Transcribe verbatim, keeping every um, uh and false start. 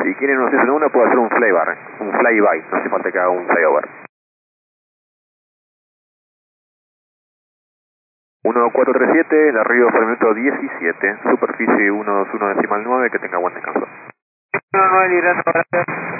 Si quieren uno seis uno uno puedo hacer un flybar, un flyby, no hace falta que haga un flyover. uno cuatro tres siete, el arribo para el minuto diecisiete, superficie ciento veintiuno decimal nueve, que tenga buen descanso. No, no, gracias.